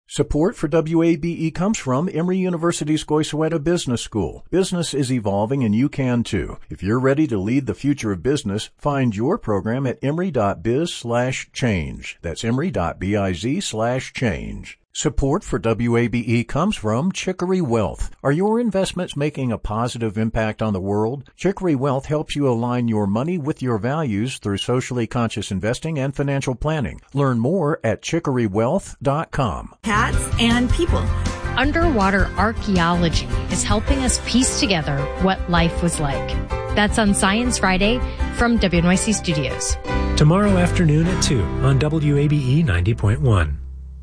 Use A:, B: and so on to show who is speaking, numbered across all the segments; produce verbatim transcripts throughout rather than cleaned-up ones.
A: Support for W A B E comes from Emory University's Goizueta Business School. Business is evolving and you can too. If you're ready to lead the future of business, find your program at emory.biz slash change. That's emory.biz slash change. Support for W A B E comes from Chicory Wealth. Are your investments making a positive impact on the world? Chicory Wealth helps you align your money with your values through socially conscious investing and financial planning. Learn more at chicory wealth dot com.
B: Cats and people.
C: Underwater archaeology is helping us piece together what life was like. That's on Science Friday from W N Y C Studios.
D: Tomorrow afternoon at two on W A B E ninety point one.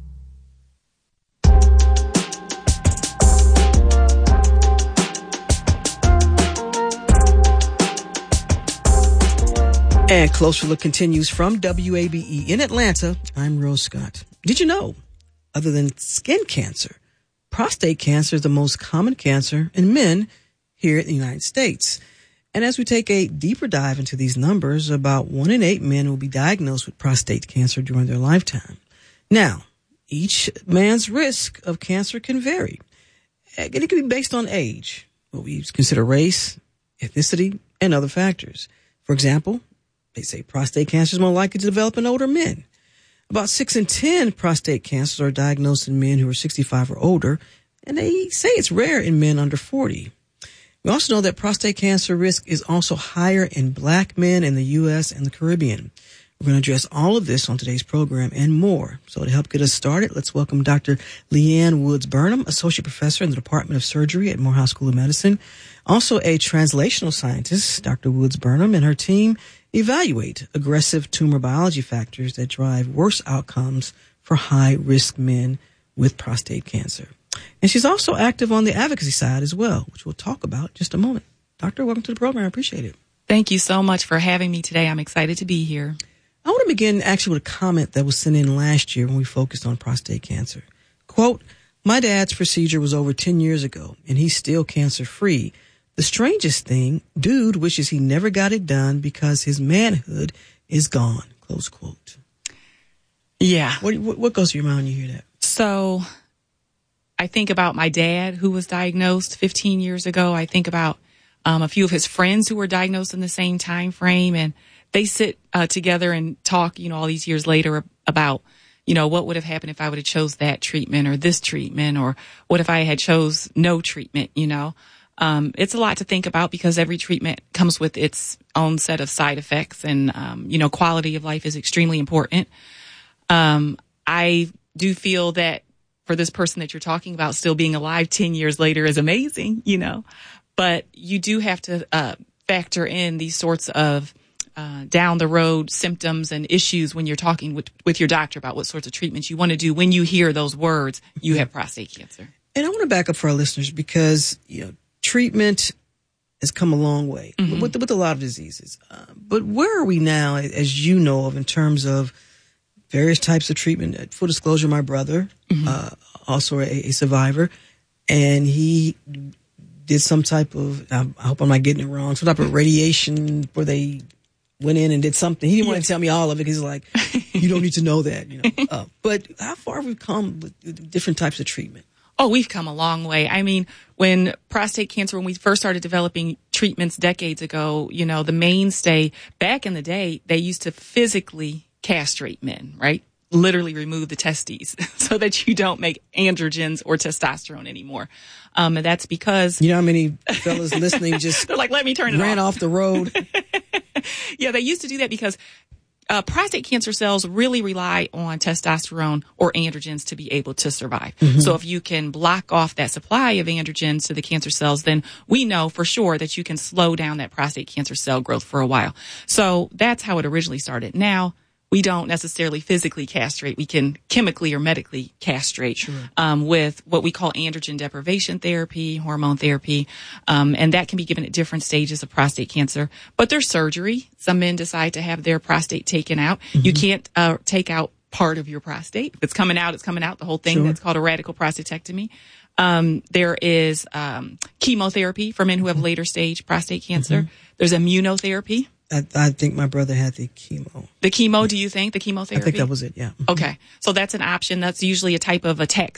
E: And Closer Look continues from W A B E in Atlanta. I'm Rose Scott. Did you know, other than skin cancer, prostate cancer is the most common cancer in men here in the United States? And as we take a deeper dive into these numbers, about one in eight men will be diagnosed with prostate cancer during their lifetime. Now, each man's risk of cancer can vary. And it can be based on age, what we consider race, ethnicity, and other factors. For example, they say prostate cancer is more likely to develop in older men. About six in ten prostate cancers are diagnosed in men who are sixty-five or older, and they say it's rare in men under forty. We also know that prostate cancer risk is also higher in black men in the U S and the Caribbean. We're going to address all of this on today's program and more. So to help get us started, let's welcome Doctor Leanne Woods Burnham, Associate Professor in the Department of Surgery at Morehouse School of Medicine. Also a translational scientist, Doctor Woods Burnham and her team evaluate aggressive tumor biology factors that drive worse outcomes for high-risk men with prostate cancer. And she's also active on the advocacy side as well, which we'll talk about in just a moment. Doctor, welcome to the program. I appreciate it.
F: Thank you so much for having me today. I'm excited to be here.
E: I want to begin actually with a comment that was sent in last year when we focused on prostate cancer. Quote, "My dad's procedure was over ten years ago, and he's still cancer-free. The strangest thing, dude wishes he never got it done because his manhood is gone." Close quote.
F: Yeah.
E: What, what, what goes through your mind when you hear that?
F: So I think about my dad who was diagnosed fifteen years ago. I think about um, a few of his friends who were diagnosed in the same time frame, and they sit uh, together and talk, you know, all these years later about, you know, what would have happened if I would have chose that treatment or this treatment, or what if I had chose no treatment, you know. Um, it's a lot to think about because every treatment comes with its own set of side effects, and, um, you know, quality of life is extremely important. Um, I do feel that for this person that you're talking about, still being alive ten years later is amazing, you know, but you do have to uh, factor in these sorts of uh, down the road symptoms and issues when you're talking with, with your doctor about what sorts of treatments you want to do. When you hear those words, you have prostate cancer.
E: And I want to back up for our listeners because, you know, treatment has come a long way mm-hmm. with, with a lot of diseases. Uh, but where are we now, as you know of, in terms of various types of treatment? Full disclosure, my brother, mm-hmm. uh, also a, a survivor, and he did some type of, I hope I'm not getting it wrong, some type of radiation where they went in and did something. He didn't yeah. want to tell me all of it. He's like, you don't need to know that, you know. Uh, but how far have we come with different types of treatment?
F: Oh, we've come a long way. I mean, when prostate cancer, when we first started developing treatments decades ago, you know, the mainstay back in the day, they used to physically castrate men, right? Literally remove the testes so that you don't make androgens or testosterone anymore. Um, and that's because...
E: You know how many fellas listening just...
F: They're like, let me turn it
E: ran
F: off.
E: off the road.
F: Yeah, they used to do that because Uh, prostate cancer cells really rely on testosterone or androgens to be able to survive. Mm-hmm. So if you can block off that supply of androgens to the cancer cells, then we know for sure that you can slow down that prostate cancer cell growth for a while. So that's how it originally started. Now, we don't necessarily physically castrate. We can chemically or medically castrate sure. um, with what we call androgen deprivation therapy, hormone therapy, um, and that can be given at different stages of prostate cancer. But there's surgery. Some men decide to have their prostate taken out. Mm-hmm. You can't uh, take out part of your prostate. If it's coming out, it's coming out, the whole thing. Sure. That's called a radical prostatectomy. Um, there is um, chemotherapy for men who have later stage prostate cancer. Mm-hmm. There's immunotherapy.
E: I, I think my brother had the chemo.
F: The chemo, do you think? The chemotherapy?
E: I think that was it, yeah.
F: Okay. So that's an option. That's usually a type of a tax